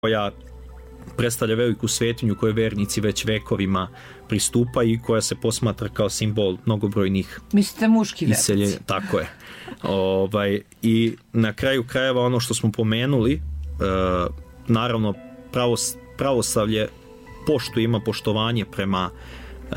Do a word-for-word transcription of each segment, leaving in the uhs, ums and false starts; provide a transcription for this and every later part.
koja predstavlja veliku svetinju kojoj vernici već vekovima pristupaju i koja se posmatra kao simbol mnogobrojnih mislite muški iselje, vernici. tako je. Ovaj, i na kraju krajeva ono što smo pomenuli, e, naravno pravos, pravoslavlje poštuje, ima poštovanje prema e,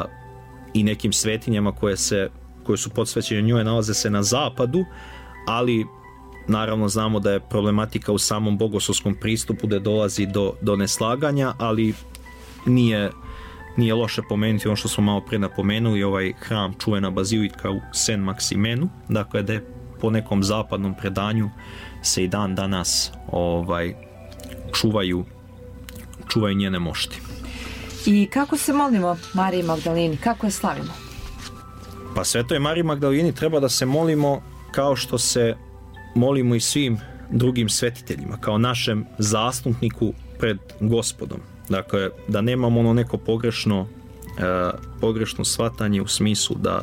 i nekim svetinjama koje se koje su podsvećene njoj, nalaze se na zapadu, ali naravno znamo da je problematika u samom bogoslovskom pristupu, da dolazi do, do neslaganja, ali nije, nije loše pomenuti ono što smo malo pre napomenuli, ovaj hram, čuvena bazilika u Saint Maksimenu, dakle da je po nekom zapadnom predanju se i dan danas ovaj, čuvaju, čuvaju njene mošti. I kako se molimo Mariji Magdalini? Kako je slavimo? Pa Svetoj Mariji Magdalini treba da se molimo kao što se molimo i svim drugim svetiteljima, kao našem zastupniku pred Gospodom. Dakle, da nemamo ono neko pogrešno, e, pogrešno shvatanje u smislu da,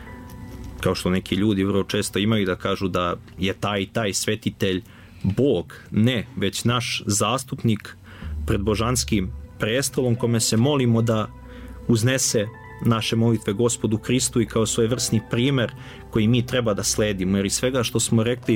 kao što neki ljudi vrlo često imaju, da kažu da je taj i taj svetitelj Bog. Ne, već naš zastupnik pred božanskim prestolom kome se molimo da uznese naše molitve Gospodu Hristu i kao svojevrsni primer koji mi treba da sledimo, jer iz svega što smo rekli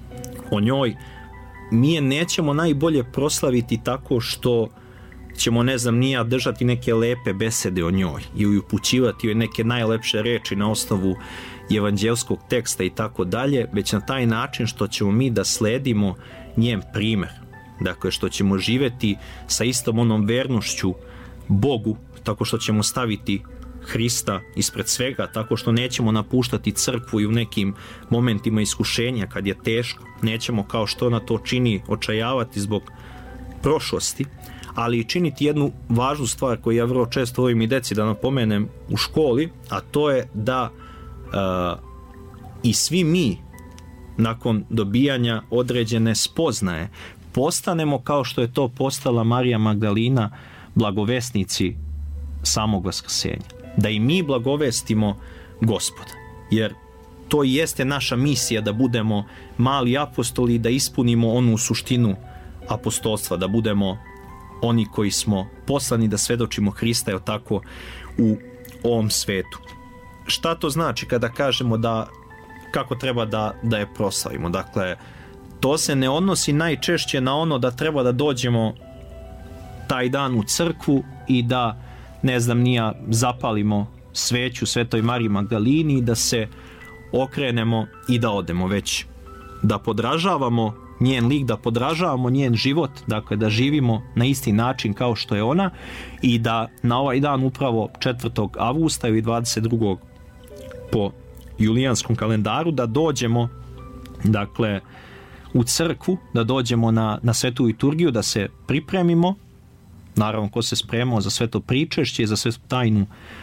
o njoj, mi je nećemo najbolje proslaviti tako što ćemo, ne znam, nija držati neke lepe besede o njoj i upućivati joj neke najlepše reči na osnovu evanđelskog teksta i tako dalje, već na taj način što ćemo mi da sledimo njen primer. Dakle, što ćemo živeti sa istom onom vernošću Bogu, tako što ćemo staviti Hrista ispred svega, tako što nećemo napuštati crkvu i u nekim momentima iskušenja kad je teško, nećemo kao što ona to čini očajavati zbog prošlosti, ali i činiti jednu važnu stvar koju ja vrlo često volim i deci da napomenem u školi, a to je da uh, i svi mi nakon dobijanja određene spoznaje postanemo kao što je to postala Marija Magdalina, blagovesnici samog vaskrsenja. Da i mi blagovestimo Gospoda. Jer to i jeste naša misija, da budemo mali apostoli i da ispunimo onu suštinu apostolstva, da budemo oni koji smo poslani da svedočimo Hrista, je tako, u ovom svetu. Šta to znači kada kažemo da kako treba da, da je proslavimo? Dakle, to se ne odnosi najčešće na ono da treba da dođemo taj dan u crkvu i da, ne znam, nija zapalimo sveću Svetoj Mariji Magdalini, da se okrenemo i da odemo, već da podražavamo njen lik, da podražavamo njen život, dakle da živimo na isti način kao što je ona i da na ovaj dan upravo četvrtog avgusta ili dvadeset drugog po julijanskom kalendaru da dođemo, dakle, u crkvu, da dođemo na, na svetu liturgiju, da se pripremimo, naravno ko se spremao za sveto pričešće, za svetu tajnu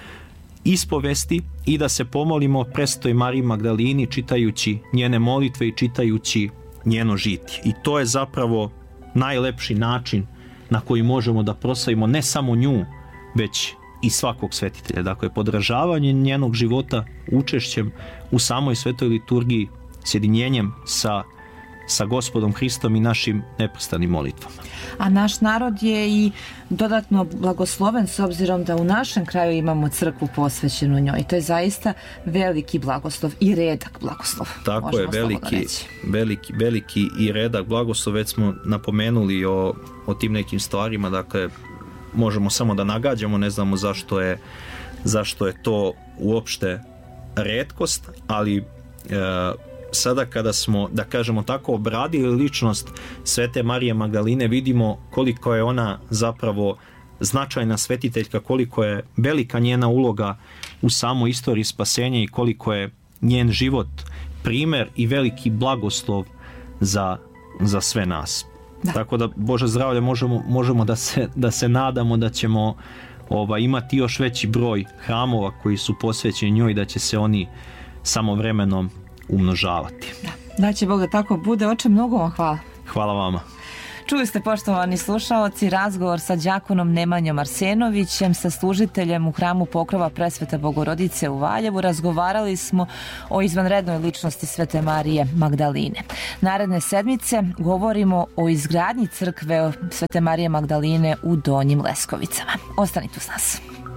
ispovesti, i da se pomolimo Presvetoj Mariji Magdalini čitajući njene molitve i čitajući njeno žitije. I to je zapravo najlepši način na koji možemo da proslavimo ne samo nju, već i svakog svetitelja. Dakle, podražavanje njenog života, učešćem u samoj svetoj liturgiji, sjedinjenjem sa sa Gospodom Hristom i našim neprestanim molitvama. A naš narod je i dodatno blagosloven s obzirom da u našem kraju imamo crkvu posvećenu njoj. To je zaista veliki blagoslov i redak blagoslov. Tako je, veliki, veliki, veliki i redak blagoslov. Već smo napomenuli o, o tim nekim stvarima, dakle možemo samo da nagađamo, ne znamo zašto je, zašto je to uopšte retkost, ali e, sada kada smo, da kažemo tako, obradili ličnost Svete Marije Magdaline, vidimo koliko je ona zapravo značajna svetiteljka, koliko je velika njena uloga u samoj istoriji spasenja i koliko je njen život primer i veliki blagoslov za, za sve nas. Da. Tako da, Bože zdravlje, možemo, možemo da, se, da se nadamo da ćemo ova, imati još veći broj hramova koji su posvećeni njoj, da će se oni samo vremenom umnožavati. Da, da će Bog da tako bude. Oče, mnogo vam hvala. Hvala vama. Čuli ste, poštovani slušaoci, razgovor sa đakonom Nemanjom Arsenovićem, sa služiteljem u hramu Pokrova Presvete Bogorodice u Valjevu. Razgovarali smo o izvanrednoj ličnosti Svete Marije Magdaline. Naredne sedmice govorimo o izgradnji crkve Svete Marije Magdaline u Donjim Leskovicama. Ostanite uz nas.